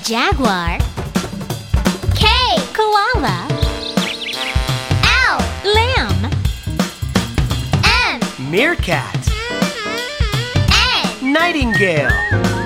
Jaguar. K. Koala. L. Lamb. M. Meerkat. N. Nightingale.